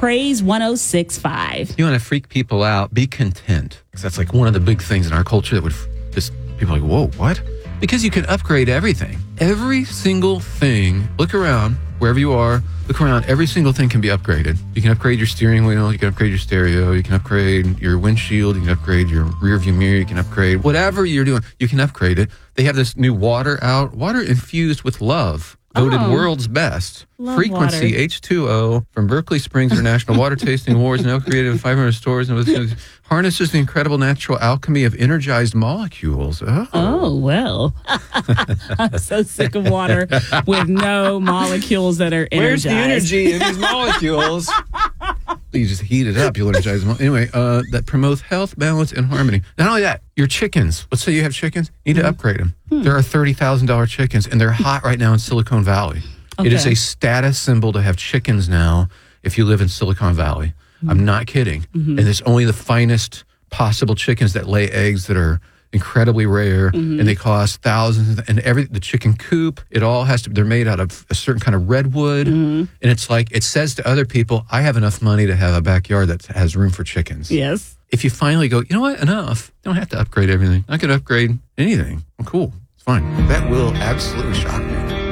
Praise 106.5. You want to freak people out, be content. Because that's like one of the big things in our culture that would just, people are like, whoa, what? Because you can upgrade everything. Every single thing, look around, wherever you are, look around, every single thing can be upgraded. You can upgrade your steering wheel, you can upgrade your stereo, you can upgrade your windshield, you can upgrade your rear view mirror, you can upgrade whatever you're doing, you can upgrade it. They have this new water out, water infused with love. Voted world's best. Love Frequency water. H2O from Berkeley Springs International Water Tasting Awards, now created in 500 stores, and harnesses the incredible natural alchemy of energized molecules. Oh, well. I'm so sick of water with no molecules that are energized. Where's the energy in these molecules? You just heat it up, you'll energize them. Anyway, that promotes health, balance, and harmony. Not only that, your chickens. Let's say you have chickens, you need to upgrade them. There are $30,000 chickens, and they're hot right now in Silicon Valley. Okay. It is a status symbol to have chickens now if you live in Silicon Valley. I'm not kidding. And it's only the finest possible chickens that lay eggs that are incredibly rare, and they cost thousands. And the chicken coop, it all has to. They're made out of a certain kind of redwood, and it's like it says to other people, "I have enough money to have a backyard that has room for chickens." Yes. If you finally go, you know what, enough. You don't have to upgrade everything. I could upgrade anything. I'm cool. It's fine. That will absolutely shock me.